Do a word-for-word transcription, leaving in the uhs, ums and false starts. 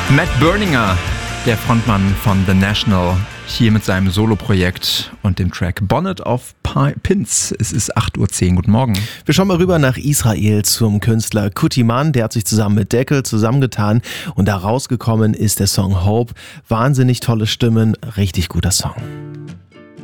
Matt Berninger, der Frontmann von The National, hier mit seinem Soloprojekt und dem Track Bonnet of Pins. Es ist acht Uhr zehn. Guten Morgen. Wir schauen mal rüber nach Israel zum Künstler Kutiman. Der hat sich zusammen mit Deckel zusammengetan und da rausgekommen ist der Song Hope. Wahnsinnig tolle Stimmen, richtig guter Song.